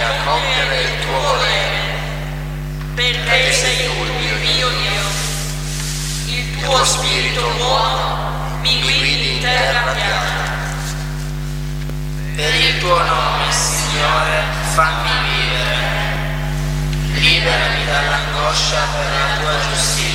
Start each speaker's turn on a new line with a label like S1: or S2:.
S1: a compiere il tuo volere, perché sei tu il mio Dio. Il tuo spirito buono mi guidi in terra piana. Per il tuo nome, Signore, fammi vivere. Liberami dall'angoscia per la tua giustizia.